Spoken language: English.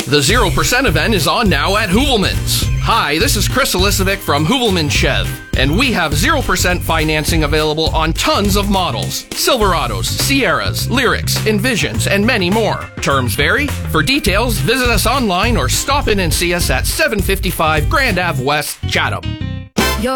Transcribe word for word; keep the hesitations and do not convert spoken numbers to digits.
The zero percent event is on now at Hoovelman's. Hi, this is Chris Elisovic from Hoovelman Chev, and we have zero percent financing available on tons of models. Silverados, Sierras, Lyrics, Envisions, and many more. Terms vary. For details, visit us online or stop in and see us at seven fifty-five Grand Ave West, Chatham.